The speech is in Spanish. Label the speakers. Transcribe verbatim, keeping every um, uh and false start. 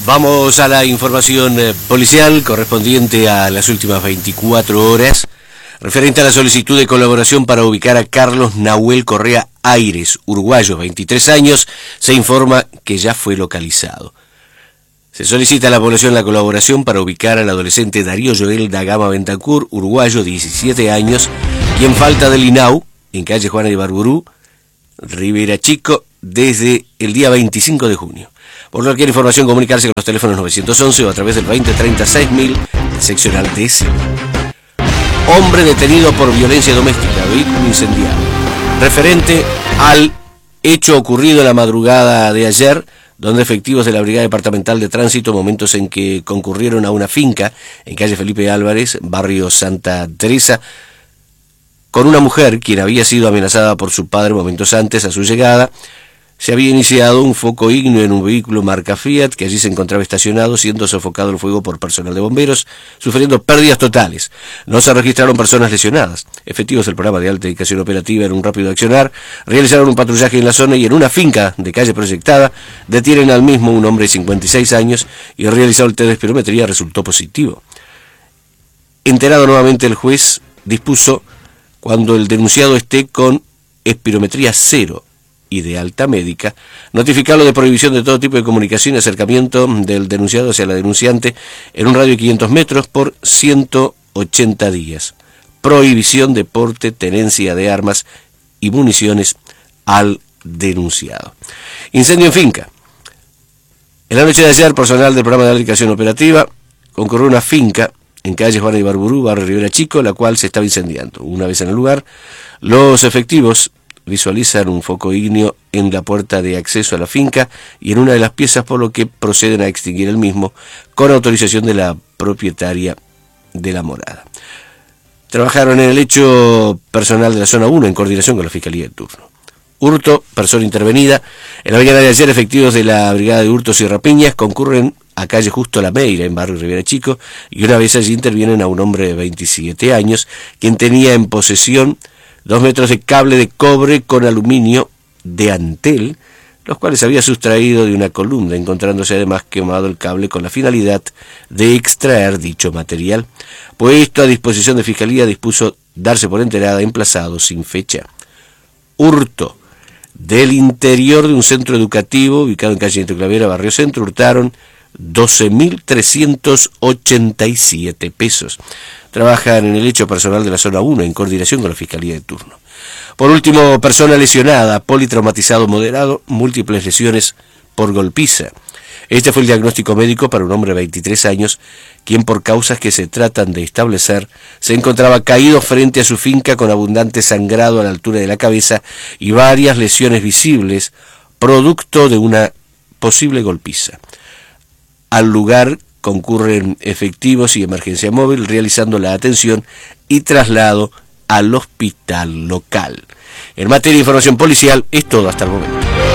Speaker 1: Vamos a la información policial correspondiente a las últimas veinticuatro horas, referente a la solicitud de colaboración para ubicar a Carlos Nahuel Correa Aires, uruguayo, veintitrés años, se informa que ya fue localizado. Se solicita a la población la colaboración para ubicar al adolescente Darío Joel da Gama Bentancur, uruguayo, diecisiete años, quien falta del I N A U, en calle Juana de Barburú, Rivera Chico, desde el día veinticinco de junio. Por cualquier información, comunicarse con los teléfonos novecientos once o a través del veinte treinta seis mil, seccional D S. Hombre detenido por violencia doméstica, vehículo incendiado. Referente al hecho ocurrido en la madrugada de ayer, donde efectivos de la Brigada Departamental de Tránsito, momentos en que concurrieron a una finca en calle Felipe Álvarez, barrio Santa Teresa, con una mujer quien había sido amenazada por su padre momentos antes a su llegada. Se había iniciado un foco ígneo en un vehículo marca Fiat que allí se encontraba estacionado, siendo sofocado el fuego por personal de bomberos, sufriendo pérdidas totales. No se registraron personas lesionadas. Efectivos del programa de alta dedicación operativa en un rápido accionar realizaron un patrullaje en la zona y en una finca de calle proyectada detienen al mismo un hombre de cincuenta y seis años y realizado el test de espirometría resultó positivo. Enterado nuevamente el juez dispuso, cuando el denunciado esté con espirometría cero y de alta médica, notificarlo de prohibición de todo tipo de comunicación y acercamiento del denunciado hacia la denunciante en un radio de quinientos metros por ciento ochenta días. Prohibición de porte, tenencia de armas y municiones al denunciado. Incendio en finca. En la noche de ayer, personal del programa de alta dedicación operativa concurrió a una finca en calle Juana de Barburú, barrio Rivera Chico, la cual se estaba incendiando. Una vez en el lugar, los efectivos visualizan un foco ígneo en la puerta de acceso a la finca y en una de las piezas, por lo que proceden a extinguir el mismo con autorización de la propietaria de la morada. Trabajaron en el hecho personal de la zona uno en coordinación con la Fiscalía de turno. Hurto, persona intervenida. En la mañana de ayer, efectivos de la Brigada de Hurtos y Rapiñas concurren a calle Justo La Meira, en barrio Rivera Chico, y una vez allí intervienen a un hombre de veintisiete años, quien tenía en posesión dos metros de cable de cobre con aluminio de Antel, los cuales había sustraído de una columna, encontrándose además quemado el cable con la finalidad de extraer dicho material. Puesto a disposición de Fiscalía, dispuso darse por enterada, emplazado sin fecha. Hurto. Del interior de un centro educativo ubicado en calle Nieto Clavera, barrio Centro, hurtaron doce mil trescientos ochenta y siete pesos. Trabajan en el hecho personal de la zona uno en coordinación con la Fiscalía de turno. Por último, persona lesionada, politraumatizado moderado, múltiples lesiones por golpiza. Este fue el diagnóstico médico para un hombre de veintitrés años, quien por causas que se tratan de establecer, se encontraba caído frente a su finca con abundante sangrado a la altura de la cabeza y varias lesiones visibles, producto de una posible golpiza. Al lugar concurren efectivos y emergencia móvil realizando la atención y traslado al hospital local. En materia de información policial es todo hasta el momento.